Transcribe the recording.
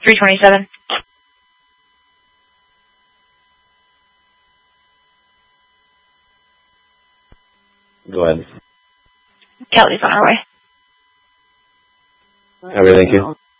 327. Go ahead. Kelly's on her way. All right, thank you.